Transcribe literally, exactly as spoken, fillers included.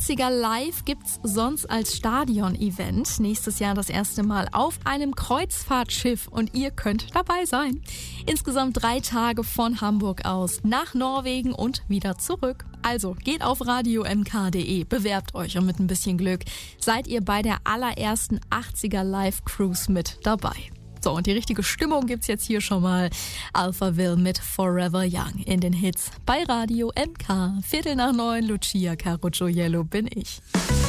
achtziger Live gibt's sonst als Stadion-Event. Nächstes Jahr das erste Mal auf einem Kreuzfahrtschiff und ihr könnt dabei sein. Insgesamt drei Tage von Hamburg aus nach Norwegen und wieder zurück. Also geht auf radio m k punkt d e, bewerbt euch und mit ein bisschen Glück seid ihr bei der allerersten achtziger Live Cruise mit dabei. So, und die richtige Stimmung gibt's jetzt hier schon mal. Alphaville mit Forever Young in den Hits bei Radio M K. Viertel nach neun, Lucia Carocciollo bin ich.